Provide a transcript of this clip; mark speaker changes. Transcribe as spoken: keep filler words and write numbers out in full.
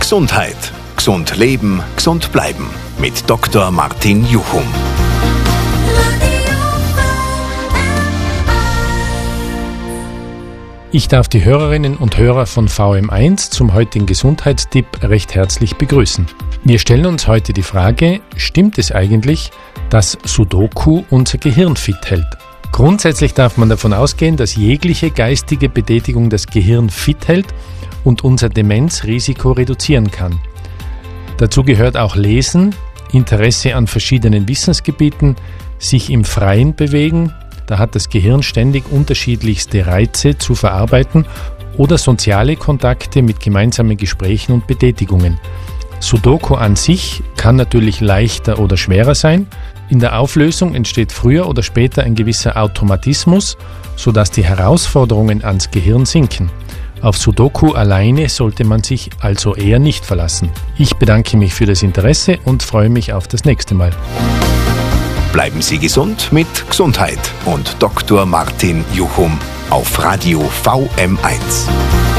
Speaker 1: Gesundheit. Gesund leben, gesund bleiben. Mit Doktor Martin Juchum.
Speaker 2: Ich darf die Hörerinnen und Hörer von V M eins zum heutigen Gesundheitstipp recht herzlich begrüßen. Wir stellen uns heute die Frage, stimmt es eigentlich, dass Sudoku unser Gehirn fit hält? Grundsätzlich darf man davon ausgehen, dass jegliche geistige Betätigung das Gehirn fit hält und unser Demenzrisiko reduzieren kann. Dazu gehört auch Lesen, Interesse an verschiedenen Wissensgebieten, sich im Freien bewegen. Da hat das Gehirn ständig unterschiedlichste Reize zu verarbeiten oder soziale Kontakte mit gemeinsamen Gesprächen und Betätigungen. Sudoku an sich kann natürlich leichter oder schwerer sein. In der Auflösung entsteht früher oder später ein gewisser Automatismus, sodass die Herausforderungen ans Gehirn sinken. Auf Sudoku alleine sollte man sich also eher nicht verlassen. Ich bedanke mich für das Interesse und freue mich auf das nächste Mal.
Speaker 1: Bleiben Sie gesund mit Gesundheit und Doktor Martin Juchum auf Radio V M eins.